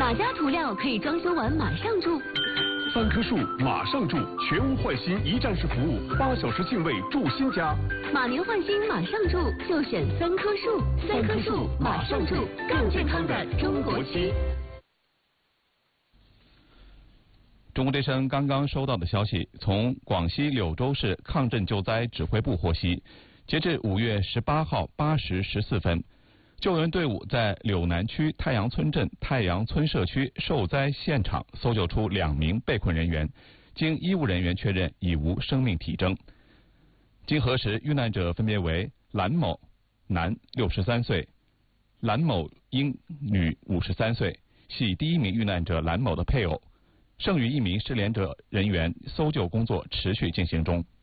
哪家涂料可以装修完马上住 ？3棵树马上住，全屋换新一站式服务，8小时净位住新家。 马年换新马上住，就选3棵树。3棵树马上住，更健康的中国区。 中国之声刚刚收到的消息，从广西柳州市抗震救灾指挥部获悉，截至5月18号8时14分，救援队伍在柳南区太阳村镇太阳村社区受灾现场搜救出2名被困人员，经医务人员确认已无生命体征。经核实，遇难者分别为蓝某男63岁，蓝某英女53岁，系第1名遇难者蓝某的配偶。剩余1名失联者人员搜救工作持续进行中。